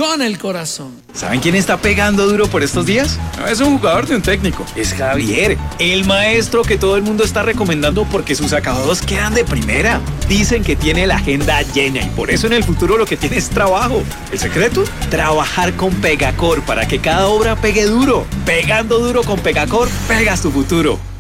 con el corazón. ¿Saben quién está pegando duro por estos días? No es un jugador ni un técnico, es Javier, el maestro que todo el mundo está recomendando porque sus acabados quedan de primera. Dicen que tiene la agenda llena y por eso en el futuro lo que tiene es trabajo. ¿El secreto? Trabajar con Pegacor para que cada obra pegue duro. Pegando duro con Pegacor, pegas tu futuro.